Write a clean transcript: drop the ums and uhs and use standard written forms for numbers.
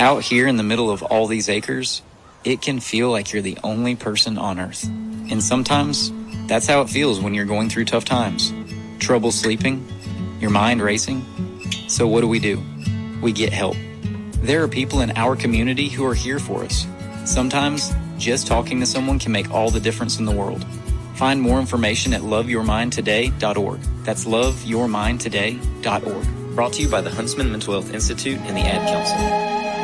Out here in the middle of all these acres, it can feel like you're the only person on Earth. And sometimes, that's how it feels when you're going through tough times. Trouble sleeping, your mind racing. So what do? We get help. There are people in our community who are here for us. Sometimes, just talking to someone can make all the difference in the world. Find more information at loveyourmindtoday.org. That's loveyourmindtoday.org. Brought to you by the Huntsman Mental Health Institute and the Ad Council.